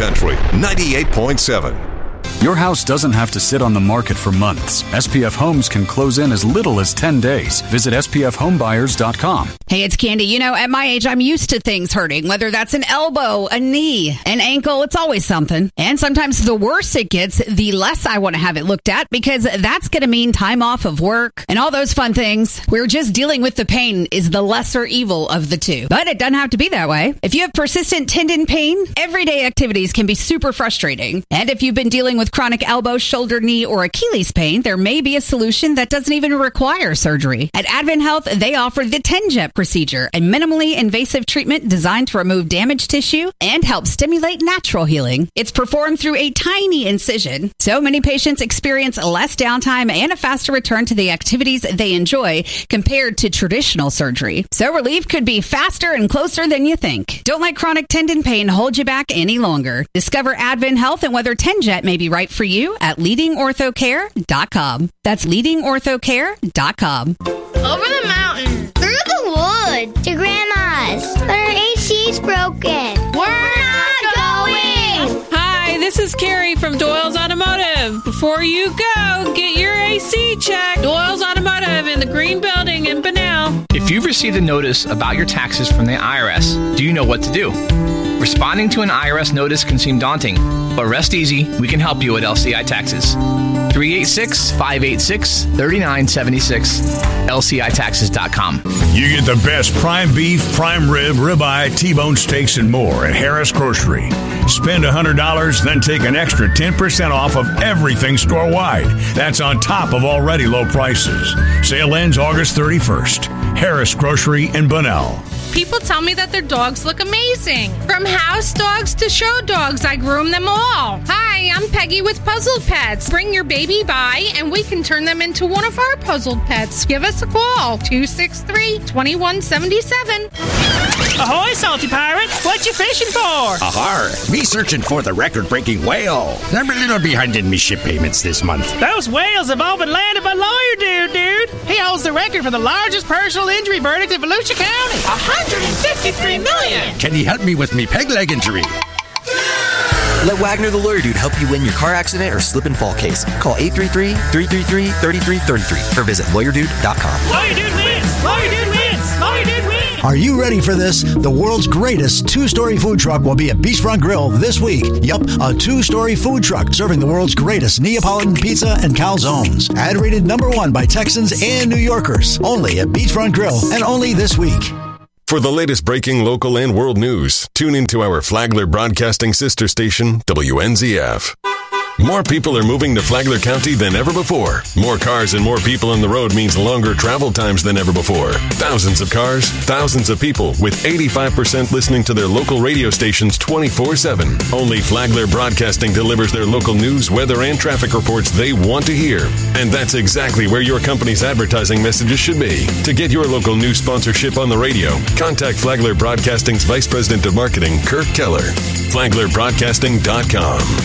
Country 98.7. Your house doesn't have to sit on the market for months. SPF Homes can close in as little as 10 days. Visit spfhomebuyers.com. Hey, it's Candy. At my age, I'm used to things hurting, whether that's an elbow, a knee, an ankle. It's always something. And sometimes the worse it gets, the less I want to have it looked at, because that's going to mean time off of work and all those fun things. We're just dealing with the pain is the lesser evil of the two. But it doesn't have to be that way. If you have persistent tendon pain, everyday activities can be super frustrating. And if you've been dealing with chronic elbow, shoulder, knee, or Achilles pain, there may be a solution that doesn't even require surgery. At Advent Health, they offer the TenJet procedure, a minimally invasive treatment designed to remove damaged tissue and help stimulate natural healing. It's performed through a tiny incision, so many patients experience less downtime and a faster return to the activities they enjoy compared to traditional surgery. So relief could be faster and closer than you think. Don't let chronic tendon pain hold you back any longer. Discover Advent Health and whether TenJet may be right for you at leadingorthocare.com. That's leadingorthocare.com. Over the mountain, through the woods, to Grandma's, but her AC's broken. We're not going! Hi, this is Carrie from Doyle's Automotive. Before you go, get your AC checked. Doyle's Automotive in the Green Building in Bunnell. If you've received a notice about your taxes from the IRS, do you know what to do? Responding to an IRS notice can seem daunting, but rest easy, we can help you at LCI Taxes. 386-586-3976, LCITaxes.com. You get the best prime beef, prime rib, ribeye, T-bone steaks, and more at Harris Grocery. Spend $100, then take an extra 10% off of everything store-wide. That's on top of already low prices. Sale ends August 31st. Harris Grocery in Bunnell. People tell me that their dogs look amazing. From house dogs to show dogs, I groom them all. Hi, I'm Peggy with Puzzled Pets. Bring your baby by and we can turn them into one of our puzzled pets. Give us a call, 263-2177. Ahoy, Salty Pirate! What you fishing for? Ahar! Me searching for the record-breaking whale. I'm a little behind in me ship payments this month. Those whales have all been landed by Lawyer Dude. He holds the record for the largest personal injury verdict in Volusia County. $153 million! Can you help me with me peg leg injury? Let Wagner the Lawyer Dude help you win your car accident or slip and fall case. Call 833-333-3333 or visit lawyerdude.com. Lawyer Dude wins! Lawyer Dude wins! Lawyer Dude wins! Are you ready for this? The world's greatest two-story food truck will be at Beachfront Grill this week. Yup, a two-story food truck serving the world's greatest Neapolitan pizza and calzones. Ad rated #1 by Texans and New Yorkers. Only at Beachfront Grill and only this week. For the latest breaking local and world news, tune into our Flagler Broadcasting sister station, WNZF. More people are moving to Flagler County than ever before. More cars and more people on the road means longer travel times than ever before. Thousands of cars, thousands of people, with 85% listening to their local radio stations 24/7. Only Flagler Broadcasting delivers their local news, weather, and traffic reports they want to hear. And that's exactly where your company's advertising messages should be. To get your local news sponsorship on the radio, contact Flagler Broadcasting's Vice President of Marketing, Kirk Keller. FlaglerBroadcasting.com.